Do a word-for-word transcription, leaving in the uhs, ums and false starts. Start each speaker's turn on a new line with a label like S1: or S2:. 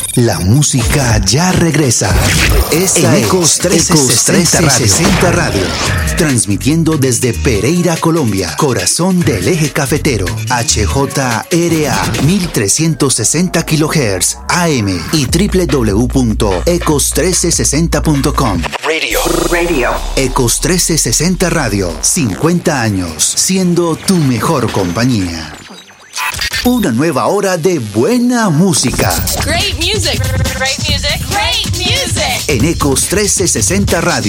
S1: La música ya regresa. Esta es Ecos trescientos sesenta Radio. Transmitiendo desde Pereira, Colombia. Corazón del eje cafetero. H J R A mil trescientos sesenta kilohertz A M y doble u doble u doble u punto ecos trescientos sesenta punto com.
S2: Radio. Radio.
S1: Ecos trescientos sesenta Radio. cincuenta años siendo tu mejor compañía. Una nueva hora de buena música.
S3: Great music. Great music. Great music.
S1: En Ecos trescientos sesenta Radio.